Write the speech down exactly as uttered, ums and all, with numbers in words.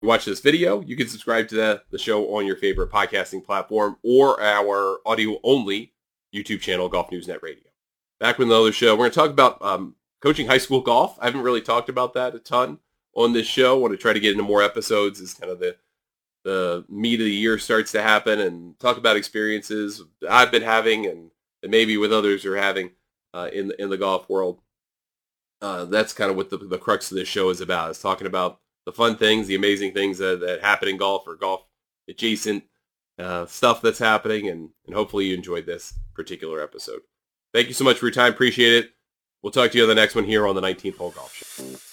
you watch this video, you can subscribe to the, the show on your favorite podcasting platform or our audio-only YouTube channel, Golf News Net Radio. Back with another show. We're going to talk about um, coaching high school golf. I haven't really talked about that a ton on this show. I want to try to get into more episodes as kind of the, the meat of the year starts to happen and talk about experiences I've been having and, and maybe with others are having uh, in, the, in the golf world. Uh, that's kind of what the, the crux of this show is about, is talking about the fun things, the amazing things that, that happen in golf or golf adjacent uh, stuff that's happening, and, and hopefully you enjoyed this particular episode. Thank you so much for your time. Appreciate it. We'll talk to you on the next one here on the nineteenth Hole Golf Show.